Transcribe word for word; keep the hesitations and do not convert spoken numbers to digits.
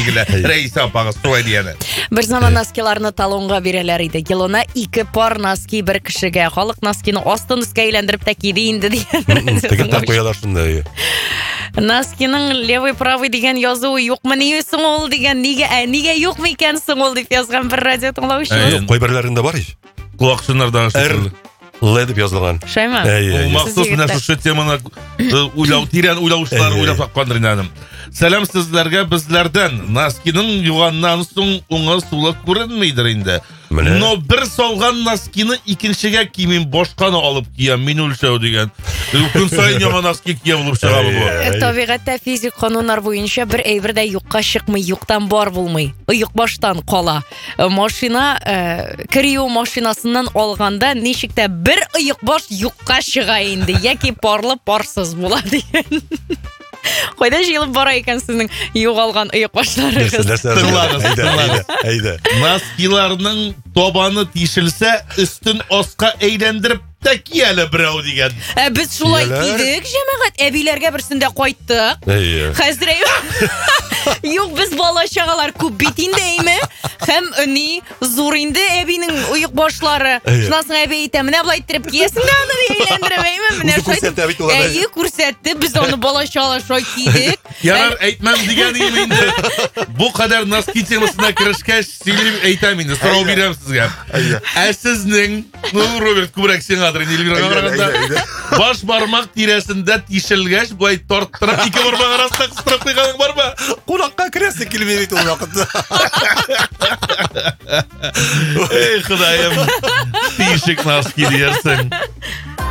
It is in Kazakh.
белгілі Рәйса апаға солай дегені. Бір заман носкиларны талонға берелер иде. Килона ике пар носки бір кішіге. Халық носкины астын үске әйләндіріп та киді инде деген. Тегін тақ қоялар шындай. Носкінің левый правый деген язуы юқмы не өсің ол деген. Неге юқмы екенсің ол деп язған бір радио тыңлаушы. Қой бірлерінде бар еш? Құлақшынардан Р Л деп жазылған. Шайма? Ол мақсус мына шу теманы тирен ойлаушылар ойлап таққандыр инаным. Сәлем сіздерге біздерден. Носкінің юғаннан соң оңа сулы көрінмейдір инде. Но бір солған носкины икіншіге кимен бошқаны алып киям, мен өлшәу деген. Күн сайын яңа носки кия болып шығалы бұл. Табиғатта физик қанунлар бойынша бір әйбірде юққа шықмай, юқтан бар болмай. Юқ баштан қала. Машина, кіреу машинасынан алғанда нешікті бір ұйық баш юққа шыға енді. Яки парлы парсыз болады деген. Қойда жиылып бара екен сіздің юқ алған ұйық башларыңыз. Тыңлағыз, тыңлағыз. Носкиларының тобаны тишілсе, үстін осқа әйлендіріп та киялы бірау деген. Біз шулай кидік, жамағат, әбейлерге бірсінде қойттық. Қазір Юк, біз бала шағалар көп бетінде еме, хәм үні зор инде әбейнің ұйық башлары. Шынасын әбей еті, міне бұлай тұрып киесің да аны ейлендіріп әйме. Өзі көрсетті әбейт олар. Әйі көрсетті, біз оны бала шағалар шой кидік. Ярар, әйтмәм деген еме инде. Бұл қадар носки темасына кірішкәш, сөйлейім әйтәм инде, сұрау берем сізге. Әсіздің, Роберт Кубрак сен адырын, Эльвираға қарағанда, баш бармақ тиресінде тишілгәш, бұлай торттырып, екі бармақ арасында қыстырып қойғаның бар ба? Қонаққа кіресі келмейді ол уақытта. Ей, құдайым, тишік носки дерсің.